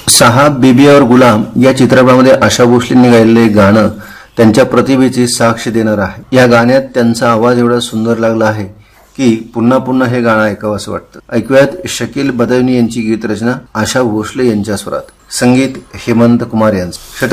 साहब बीबी और गुलाम या चित्रपटामध्ये आशा भोसलेंनी गायलेले गाणं त्यांच्या प्रतिभेची साक्ष देणार आहे। या गाण्यात त्यांचा आवाज एवढा सुंदर लागला आहे की पुन्हा पुन्हा हे गाणं ऐकावं असं वाटतं। ऐकूयात शकील बदायुनी यांची गीत रचना आशा भोसले यांच्या स्वरात, संगीत हेमंत कुमार यांचं।